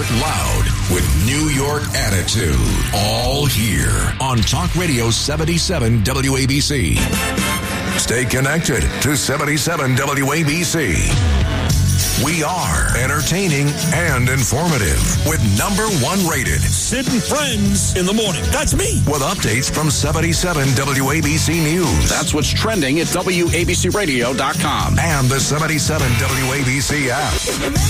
York loud with New York attitude. All here on Talk Radio 77 WABC. Stay connected to 77 WABC. We are entertaining and informative with #1 rated Sid and Friends in the morning. That's me. With updates from 77 WABC News. That's what's trending at WABCRadio.com. And the 77 WABC app.